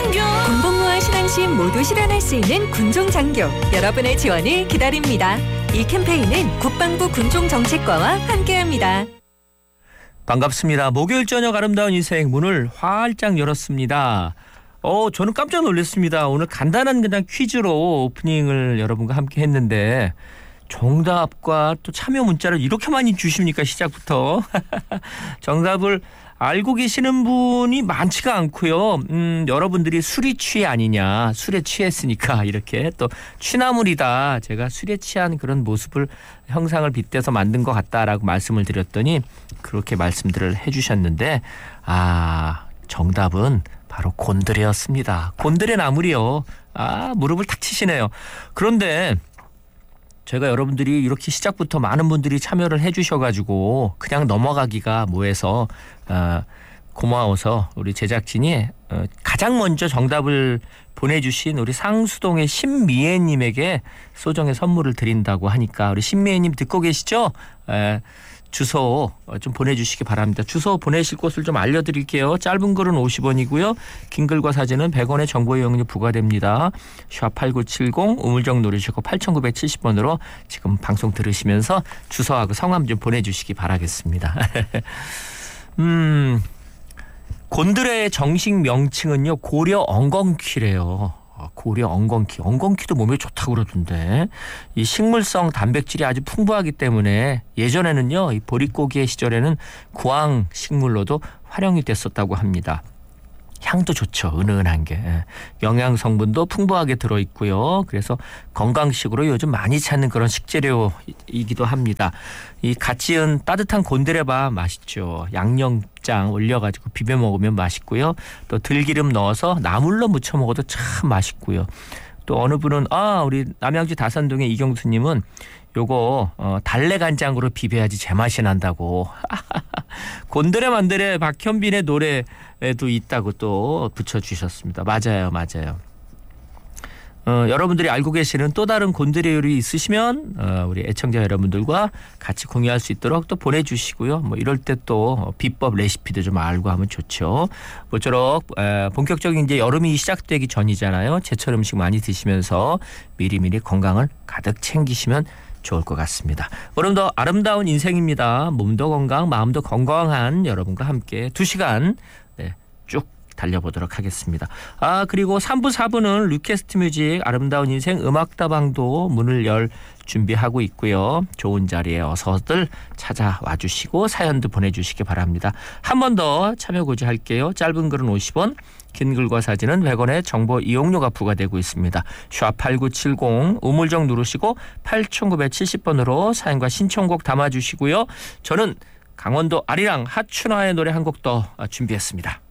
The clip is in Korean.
군복무와 신앙심 모두 실현할 수 있는 군종장교, 여러분의 지원을 기다립니다. 이 캠페인은 국방부 군종정책과와 함께합니다. 반갑습니다. 목요일 저녁 아름다운 인생 문을 활짝 열었습니다. 저는 깜짝 놀랐습니다. 오늘 간단한 그냥 퀴즈로 오프닝을 여러분과 함께 했는데 정답과 또 참여 문자를 이렇게 많이 주십니까? 시작부터. 정답을 알고 계시는 분이 많지가 않고요. 여러분들이 술이 취해 아니냐, 술에 취했으니까 이렇게 또 취나물이다. 제가 술에 취한 그런 모습을 형상을 빗대서 만든 것 같다라고 말씀을 드렸더니 그렇게 말씀들을 해주셨는데 정답은 바로 곤드레였습니다. 곤드레 나물이요. 무릎을 탁 치시네요. 그런데 제가 여러분들이 이렇게 시작부터 많은 분들이 참여를 해주셔가지고 그냥 넘어가기가 뭐해서 고마워서 우리 제작진이 가장 먼저 정답을 보내주신 우리 상수동의 신미애님에게 소정의 선물을 드린다고 하니까 우리 신미애님 듣고 계시죠? 주소 좀 보내주시기 바랍니다. 주소 보내실 곳을 좀 알려드릴게요. 짧은 글은 50원이고요. 긴 글과 사진은 100원의 정보 이용료 부과됩니다. 샵8970 우물정 누르시고 8970번으로 지금 방송 들으시면서 주소하고 성함 좀 보내주시기 바라겠습니다. 곤드레의 정식 명칭은요 고려 엉겅퀴래요. 고려 엉겅퀴. 엉겅퀴도 몸에 좋다고 그러던데 이 식물성 단백질이 아주 풍부하기 때문에 예전에는요 이 보릿고기의 시절에는 구황 식물로도 활용이 됐었다고 합니다. 향도 좋죠. 은은한 게. 영양 성분도 풍부하게 들어있고요. 그래서 건강식으로 요즘 많이 찾는 그런 식재료이기도 합니다. 이 갓 지은 따뜻한 곤드레밥 맛있죠. 양념장 올려가지고 비벼 먹으면 맛있고요. 또 들기름 넣어서 나물로 무쳐 먹어도 참 맛있고요. 또 어느 분은 우리 남양주 다산동의 이경수님은 요거 달래간장으로 비벼야지 제맛이 난다고. 곤드레 만드레 박현빈의 노래에도 있다고 또 붙여주셨습니다. 맞아요. 여러분들이 알고 계시는 또 다른 곤드레 요리 있으시면 우리 애청자 여러분들과 같이 공유할 수 있도록 또 보내주시고요. 뭐 이럴 때 또 비법 레시피도 좀 알고 하면 좋죠. 모쪼록 본격적인 이제 여름이 시작되기 전이잖아요. 제철 음식 많이 드시면서 미리미리 건강을 가득 챙기시면 좋을 것 같습니다. 오늘도 아름다운 인생입니다. 몸도 건강, 마음도 건강한 여러분과 함께 2시간 쭉 달려보도록 하겠습니다. 그리고 3부, 4부는 리퀘스트 뮤직 아름다운 인생 음악다방도 문을 열 준비하고 있고요. 좋은 자리에 어서들 찾아와 주시고 사연도 보내주시기 바랍니다. 한 번 더 참여 고지할게요. 짧은 글은 50원, 긴 글과 사진은 100원의 정보 이용료가 부과되고 있습니다. 샵8970 우물정 누르시고 8970번으로 사연과 신청곡 담아주시고요. 저는 강원도 아리랑 하춘화의 노래 한 곡 더 준비했습니다.